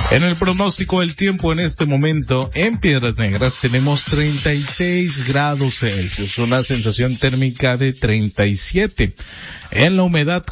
En el pronóstico del tiempo en este momento, en Piedras Negras tenemos 36 grados Celsius, una sensación térmica de 37. En la humedad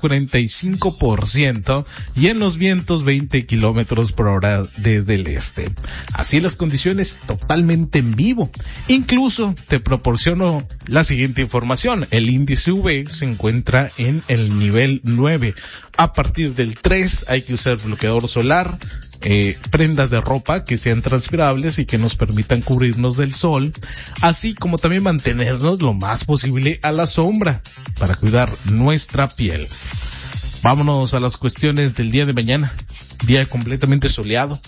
45% y en los vientos 20 kilómetros por hora desde el este. Así las condiciones totalmente en vivo. Incluso te proporciono la siguiente información. El índice UV se encuentra en el nivel 9. A partir del 3 hay que usar bloqueador solar, prendas de ropa que sean transpirables y que nos permitan cubrirnos del sol, así como también mantenernos lo más posible a la sombra para cuidar nuestra piel. Vámonos a las cuestiones del día de mañana. Día completamente soleado,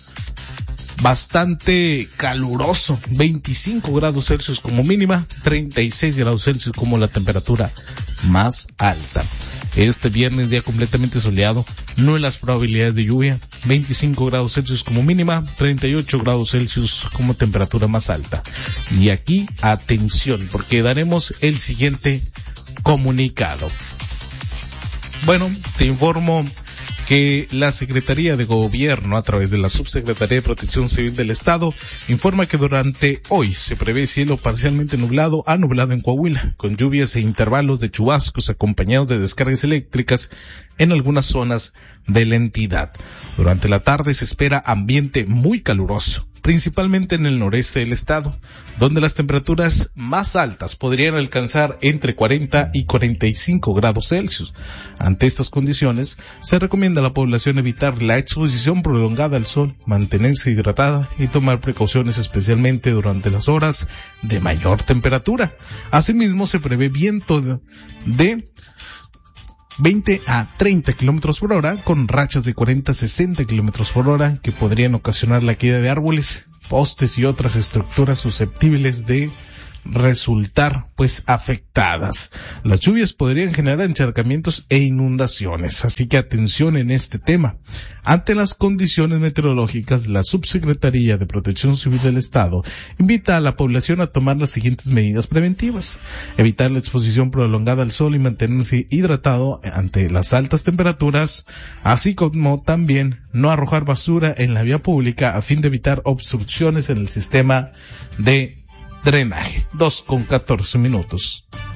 bastante caluroso, 25 grados Celsius como mínima, 36 grados Celsius como la temperatura más alta. Este viernes día completamente soleado, no en las probabilidades de lluvia, 25 grados Celsius como mínima, 38 grados Celsius como temperatura más alta. Y aquí, atención, porque daremos el siguiente comunicado. Bueno, te informo que la Secretaría de Gobierno, a través de la Subsecretaría de Protección Civil del Estado, informa que durante hoy se prevé cielo parcialmente nublado a nublado en Coahuila, con lluvias e intervalos de chubascos acompañados de descargas eléctricas en algunas zonas de la entidad. Durante la tarde se espera ambiente muy caluroso, principalmente en el noreste del estado, donde las temperaturas más altas podrían alcanzar entre 40 y 45 grados Celsius. Ante estas condiciones, se recomienda a la población evitar la exposición prolongada al sol, mantenerse hidratada y tomar precauciones especialmente durante las horas de mayor temperatura. Asimismo, se prevé viento de 20 a 30 kilómetros por hora, con rachas de 40 a 60 kilómetros por hora que podrían ocasionar la caída de árboles, postes y otras estructuras susceptibles de resultar afectadas. Las lluvias podrían generar encharcamientos e inundaciones, así que atención en este tema. Ante las condiciones meteorológicas, la Subsecretaría de Protección Civil del Estado invita a la población a tomar las siguientes medidas preventivas: evitar la exposición prolongada al sol y mantenerse hidratado ante las altas temperaturas, así como también no arrojar basura en la vía pública a fin de evitar obstrucciones en el sistema de drenaje. 2:14 minutos.